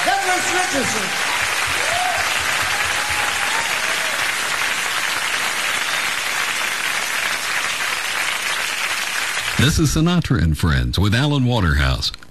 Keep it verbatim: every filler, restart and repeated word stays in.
Douglas Richardson. This is Sinatra and Friends with Alan Waterhouse.